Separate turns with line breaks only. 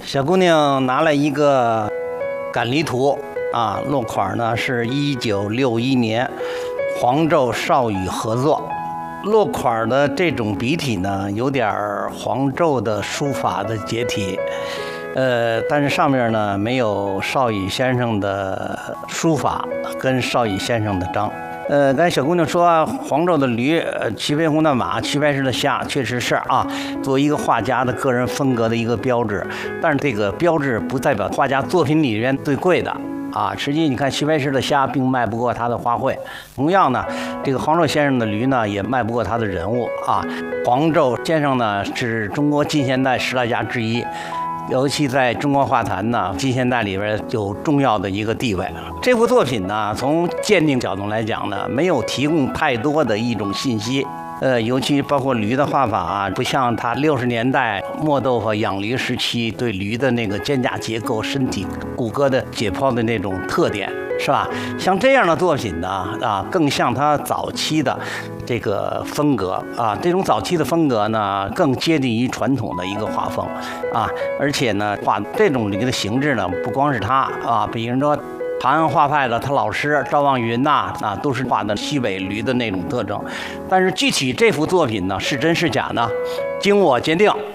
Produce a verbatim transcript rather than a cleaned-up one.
小姑娘拿了一个赶离图啊，落款呢是一九六一年黄胄邵羽合作。落款的这种笔体呢，有点黄胄的书法的结体，呃，但是上面呢没有邵羽先生的书法跟邵羽先生的章。呃，刚才小姑娘说黄胄的驴，呃，齐飞鸿的马，齐白石的虾，确实是啊，作为一个画家的个人风格的一个标志。但是这个标志不代表画家作品里面最贵的啊。实际你看齐白石的虾并卖不过他的花卉，同样呢，这个黄胄先生的驴呢也卖不过他的人物啊。黄胄先生呢是中国近现代十大家之一。尤其在中国画坛呢，近现代里边有重要的一个地位。这部作品呢，从鉴定角度来讲呢，没有提供太多的一种信息。呃，尤其包括驴的画法啊，不像他六十年代磨豆腐养驴时期对驴的那个肩胛结构、身体骨骼的解剖的那种特点，是吧？像这样的作品呢，啊，更像他早期的这个风格啊。这种早期的风格呢，更接近于传统的一个画风啊。而且呢，画这种驴的形制呢，不光是他啊，比如说长安画派的他老师赵望云呐，啊，都是画的西北驴的那种特征。但是具体这幅作品呢，是真是假呢？经我鉴定，